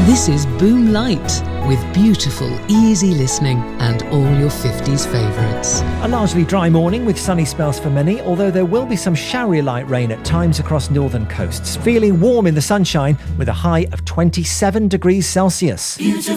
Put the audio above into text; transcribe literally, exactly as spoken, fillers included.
This is Boom Light, with beautiful, easy listening and all your fifties favourites. A largely dry morning with sunny spells for many, although there will be some showery light rain at times across northern coasts. Feeling warm in the sunshine with a high of twenty-seven degrees Celsius. Beautiful.